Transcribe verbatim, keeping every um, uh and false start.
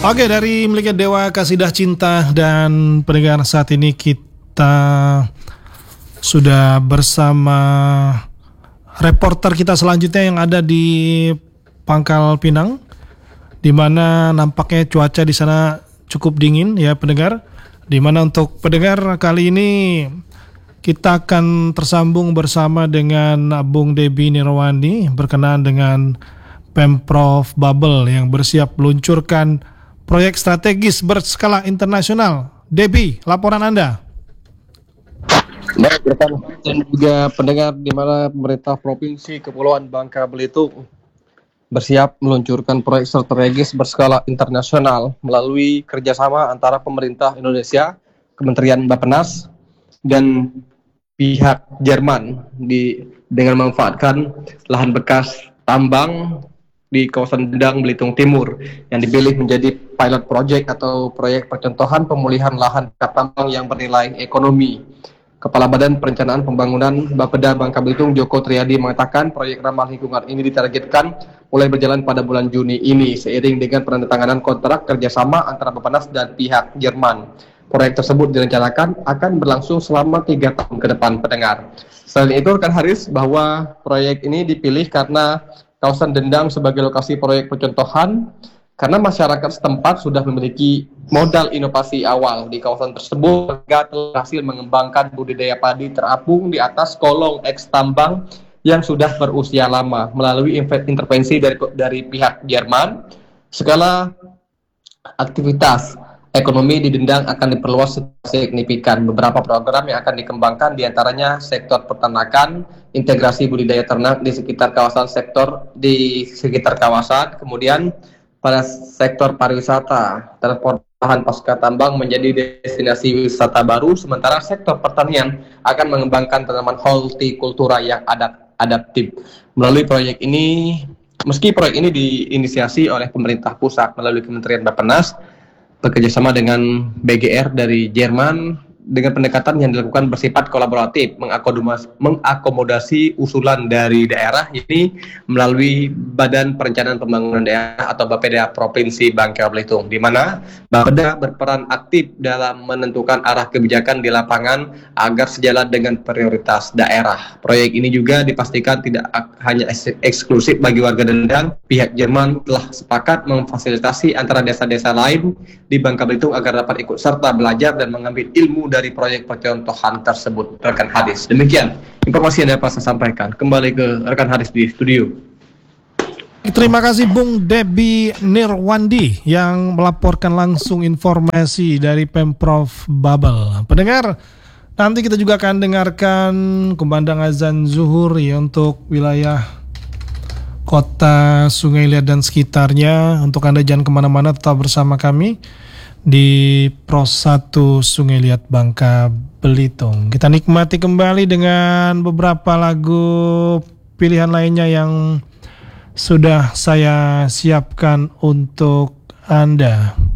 Oke, dari miliknya Dewa Kasidah Cinta dan pendengar, saat ini kita sudah bersama reporter kita selanjutnya yang ada di Pangkal Pinang, di mana nampaknya cuaca di sana cukup dingin ya pendengar. Di mana untuk pendengar kali ini kita akan tersambung bersama dengan Bung Debi Nirwandi berkenaan dengan Pemprov Bubble yang bersiap meluncurkan proyek strategis berskala internasional. Debi, laporan Anda. Baik, rekan dan juga pendengar, di mana pemerintah Provinsi Kepulauan Bangka Belitung bersiap meluncurkan proyek strategis berskala internasional melalui kerjasama antara pemerintah Indonesia, Kementerian Bappenas, dan pihak Jerman di dengan memanfaatkan lahan bekas tambang di kawasan Dendang, Belitung Timur yang dipilih menjadi pilot project atau proyek percontohan pemulihan lahan tambang yang bernilai ekonomi. Kepala Badan Perencanaan Pembangunan Bapeda Bangka Belitung, Joko Triadi, mengatakan proyek ramah lingkungan ini ditargetkan mulai berjalan pada bulan Juni ini seiring dengan penandatanganan kontrak kerjasama antara Bappenas dan pihak Jerman. Proyek tersebut direncanakan akan berlangsung selama tiga tahun ke depan, pendengar. Selain itu, rekan Haris, bahwa proyek ini dipilih karena kawasan Dendang sebagai lokasi proyek percontohan karena masyarakat setempat sudah memiliki modal inovasi awal di kawasan tersebut sehingga telah berhasil mengembangkan budidaya padi terapung di atas kolong eks tambang yang sudah berusia lama. Melalui intervensi dari dari pihak Jerman, segala aktivitas ekonomi di Dendang akan diperluas signifikan. Beberapa program yang akan dikembangkan diantaranya sektor peternakan, integrasi budidaya ternak di sekitar kawasan sektor di sekitar kawasan, kemudian pada sektor pariwisata, transport lahan pasca tambang menjadi destinasi wisata baru, sementara sektor pertanian akan mengembangkan tanaman hortikultura yang adapt adaptif. Melalui proyek ini, meski proyek ini diinisiasi oleh pemerintah pusat melalui Kementerian Bappenas bekerjasama dengan B G R dari Jerman dengan pendekatan yang dilakukan bersifat kolaboratif, mengakomodasi, mengakomodasi usulan dari daerah ini melalui Badan Perencanaan Pembangunan Daerah atau Bapeda Provinsi Bangka Belitung, di mana Bapeda berperan aktif dalam menentukan arah kebijakan di lapangan agar sejalan dengan prioritas daerah. Proyek ini juga dipastikan tidak hanya eksklusif bagi warga Dendang. Pihak Jerman telah sepakat memfasilitasi antara desa-desa lain di Bangka Belitung agar dapat ikut serta belajar dan mengambil ilmu dari proyek percontohan tersebut, rekan Haris. Demikian informasi yang dapat saya sampaikan. Kembali ke rekan Haris di studio. Terima kasih Bung Debi Nirwandi yang melaporkan langsung informasi dari Pemprov Bubble. Pendengar, nanti kita juga akan dengarkan kumandang azan zuhur ya untuk wilayah Kota Sungai Liat dan sekitarnya. Untuk Anda jangan kemana-mana, tetap bersama kami di Pros satu Sungai Liat Bangka Belitung. Kita nikmati kembali dengan beberapa lagu pilihan lainnya yang sudah saya siapkan untuk Anda.